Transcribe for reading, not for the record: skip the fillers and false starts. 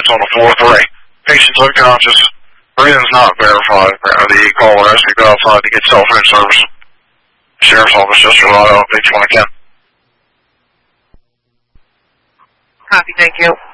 unconscious on the floor. 3. Patient's unconscious. Breathing's not verified. The caller has to go outside to get cell phone service. Sheriff's Office, Chester, Colorado, update 2010. Copy, thank you.